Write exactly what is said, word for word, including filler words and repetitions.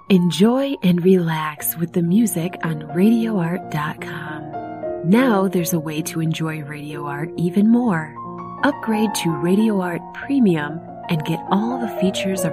Enjoy and relax with the music on radio art dot com. Now there's a way to enjoy Radio Art even more. Upgrade to Radio Art Premium and get all the features of